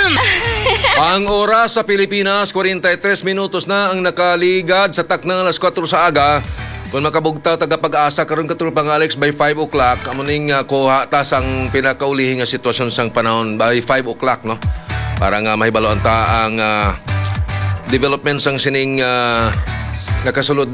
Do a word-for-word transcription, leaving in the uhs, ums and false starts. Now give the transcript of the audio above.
Ang oras sa Pilipinas, forty-three minutos na ang nakaligad sa taknang alas kwatro sa aga. Kung makabugtaw tagapag-asa karon katulad pang Alex by five o'clock, amo ning uh, kuha tas ang pinakaulihing nga sitwasyon sang panahon by five o'clock, no? Para nga mahibaloan ta ang uh, development sang sining uh, nakasulod